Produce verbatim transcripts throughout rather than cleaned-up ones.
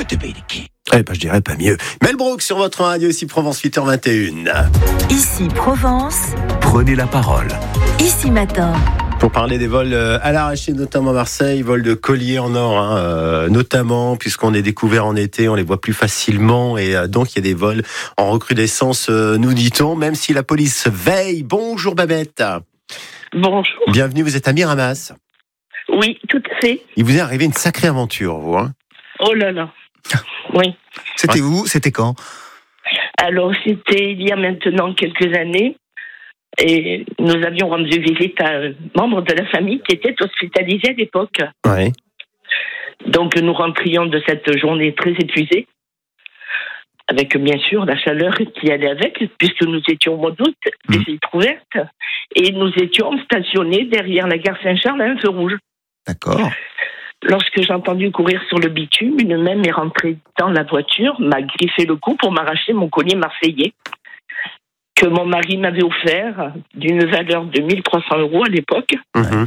te paye qui? Eh ben, je dirais pas mieux. Mel Brooks sur votre radio, ici Provence, huit heures vingt et une. Ici Provence, Prenez la parole. ici matin. Pour parler des vols à l'arraché, notamment à Marseille, vols de colliers en or, hein, euh, notamment, puisqu'on les découvert en été, on les voit plus facilement, et euh, donc il y a des vols en recrudescence, euh, nous dit-on, même si la police veille. Bonjour Babette. Bonjour. Bienvenue, vous êtes à Miramas. Oui, tout à fait. Il vous est arrivé une sacrée aventure, vous, hein? Oh là là. Oui. C'était où? C'était quand? Alors, c'était il y a maintenant quelques années. Et nous avions rendu visite à un membre de la famille qui était hospitalisé à l'époque. Ouais. Donc, nous rentrions de cette journée très épuisés. Avec, bien sûr, la chaleur qui allait avec, puisque nous étions au mois d'août, les Mmh. vitres ouvertes. Et nous étions stationnés derrière la gare Saint-Charles à un feu rouge. D'accord. Lorsque j'ai entendu courir sur le bitume, une main m'est rentrée dans la voiture, m'a griffé le cou pour m'arracher mon collier marseillais, que mon mari m'avait offert d'une valeur de mille trois cents euros à l'époque. Mmh.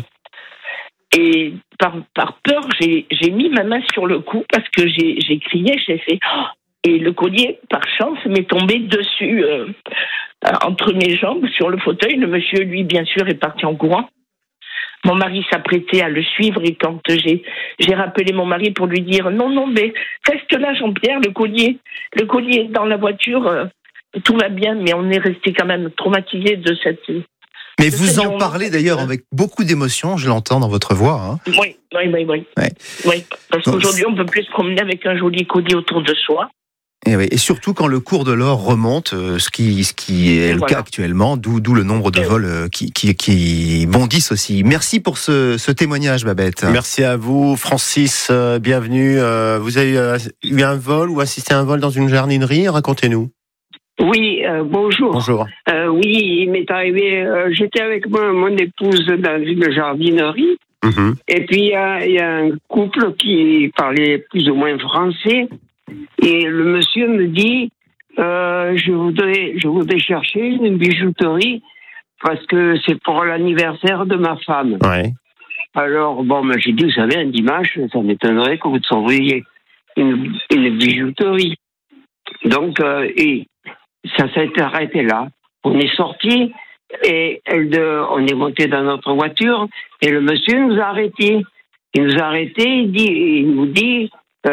Et par, par peur, j'ai, j'ai mis ma main sur le cou parce que j'ai, j'ai crié, j'ai fait oh! Et le collier, par chance, m'est tombé dessus, euh, entre mes jambes, sur le fauteuil. Le monsieur, lui, bien sûr, est parti en courant. Mon mari s'apprêtait à le suivre et quand j'ai, j'ai rappelé mon mari pour lui dire non, non, mais reste là, Jean-Pierre, le collier, le collier est dans la voiture, euh, tout va bien, mais on est resté quand même traumatisés de cette. Mais de vous cette en journée. parlez d'ailleurs avec beaucoup d'émotion, je l'entends dans votre voix. Hein. Oui, oui, oui, oui. Ouais. Oui, parce Donc, qu'aujourd'hui, on ne peut plus se promener avec un joli collier autour de soi. Et, oui, et surtout quand le cours de l'or remonte, euh, ce qui, ce qui est Et le voilà. cas actuellement, d'où, d'où le nombre de Et vols euh, qui, qui, qui bondissent aussi. Merci pour ce, ce témoignage, Babette. Merci à vous, Francis, euh, bienvenue. Euh, vous avez euh, eu un vol ou assisté à un vol dans une jardinerie? Racontez-nous. Oui, euh, bonjour. Bonjour. Euh, oui, il m'est arrivé, euh, j'étais avec mon, mon épouse dans une jardinerie, Mmh. et puis il y a, il y a un couple qui parlait plus ou moins français, et le monsieur me dit, euh, je voudrais, je voudrais chercher une bijouterie parce que c'est pour l'anniversaire de ma femme. Ouais. Alors, bon, ben, j'ai dit, vous savez, un dimanche, ça m'étonnerait que vous trouviez une, une bijouterie. Donc, euh, et ça s'est arrêté là. On est sorti et elle de, on est monté dans notre voiture et le monsieur nous a arrêtés. Il nous a arrêtés, il, dit, il nous dit,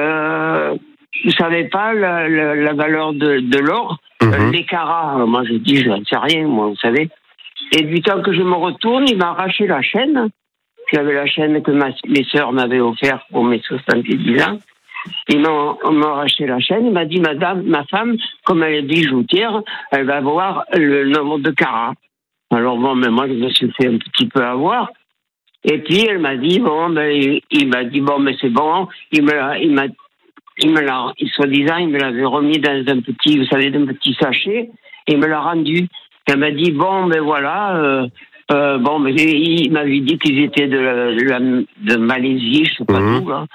euh, vous savez pas la, la, la valeur de, de l'or, Mmh. euh, les carats. Alors moi, je dis, je ne sais rien, moi, vous savez. Et du temps que je me retourne, il m'a arraché la chaîne. J'avais la chaîne que ma, mes sœurs m'avaient offerte pour mes soixante-dix ans. Ils m'ont, on m'a arraché la chaîne. Il m'a dit, madame, ma femme, comme elle est bijoutière, elle va voir le nombre de carats. Alors bon, mais moi, je me suis fait un petit peu avoir. Et puis, elle m'a dit, bon, ben, il, il m'a dit, bon, mais c'est bon. Il me l'a, il m'a, il me l'a, soi-disant, il me l'avait remis dans un petit, vous savez, d'un petit sachet. Et il me l'a rendu. Elle m'a dit, bon, ben voilà, euh, euh, bon, mais il m'avait dit qu'ils étaient de, de, la, de Malaisie, je sais pas Mmh. d'où, là.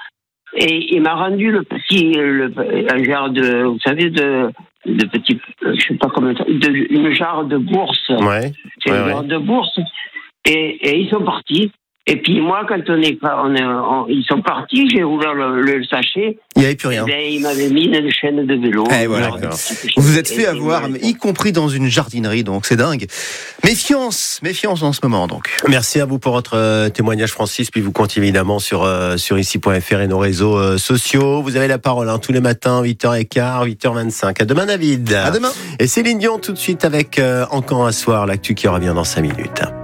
Et il m'a rendu le petit, le, un genre de, vous savez, de, de petit, je sais pas comment, de, une jarre de bourse. Ouais. C'est Ouais, une ouais. jarre de bourse. Et, et ils sont partis. Et puis moi, quand on est, on est on, ils sont partis, j'ai ouvert le, le sachet. Il n'y avait plus rien. Et ben, il m'avait mis une chaîne de vélo. Eh, voilà. Alors, Vous vous êtes fait et- avoir, et- mais y compris dans une jardinerie, donc c'est dingue. Méfiance, méfiance en ce moment, donc. Merci à vous pour votre euh, témoignage, Francis. Puis vous comptez évidemment sur, euh, sur ici point f r et nos réseaux euh, sociaux. Vous avez la parole hein, tous les matins, huit heures quinze, huit heures vingt-cinq. À demain, David. À demain. Et Céline Dion tout de suite avec euh, Encore un soir, l'actu qui revient dans cinq minutes.